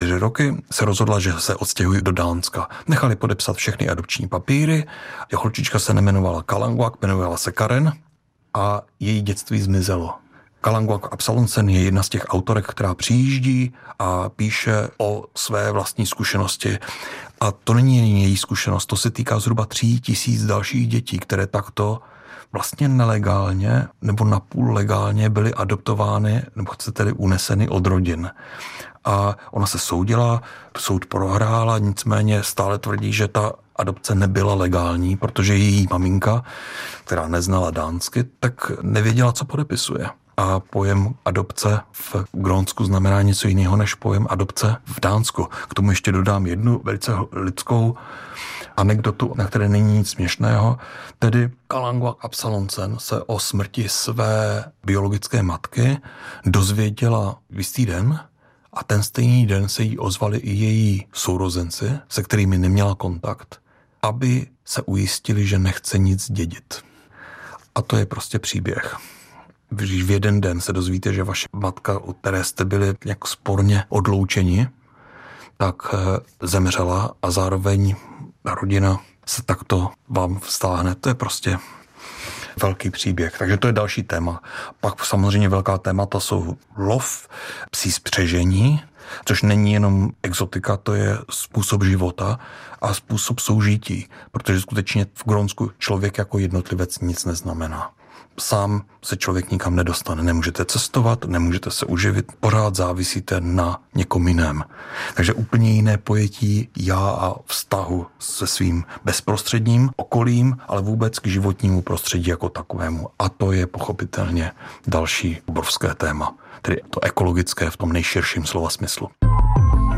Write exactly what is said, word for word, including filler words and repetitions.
čtyři roky se rozhodla, že se odstěhují do Dánska. Nechali podepsat všechny adopční papíry. Holčička se nemenovala Kalanguaq, jmenovala se Karen a její dětství zmizelo. Kalanguaq Absalonsen je jedna z těch autorek, která přijíždí a píše o své vlastní zkušenosti. A to není jen její zkušenost, to se týká zhruba tří tisíc dalších dětí, které takto vlastně nelegálně nebo napůl legálně byly adoptovány nebo chcete-li uneseny od rodin. A ona se soudila, soud prohrála, nicméně stále tvrdí, že ta adopce nebyla legální, protože její maminka, která neznala dánsky, tak nevěděla, co podepisuje. A pojem adopce v Grónsku znamená něco jiného než pojem adopce v Dánsku. K tomu ještě dodám jednu velice lidskou anekdotu, na které není nic směšného. Tedy Kalanguaq Absalonsen se o smrti své biologické matky dozvěděla v jistý den a ten stejný den se jí ozvali i její sourozenci, se kterými neměla kontakt, aby se ujistili, že nechce nic dědit. A to je prostě příběh. Když v jeden den se dozvíte, že vaše matka, od které jste byli nějak sporně odloučeni, tak zemřela a zároveň rodina se takto vám vztáhne. To je prostě velký příběh. Takže to je další téma. Pak samozřejmě velká témata jsou lov, psí spřežení, což není jenom exotika, to je způsob života a způsob soužití, protože skutečně v Grónsku člověk jako jednotlivec nic neznamená. Sám se člověk nikam nedostane. Nemůžete cestovat, nemůžete se uživit, pořád závisíte na někom jiném. Takže úplně jiné pojetí já a vztahu se svým bezprostředním okolím, ale vůbec k životnímu prostředí jako takovému. A to je pochopitelně další obrovské téma, tedy to ekologické v tom nejširším slova smyslu.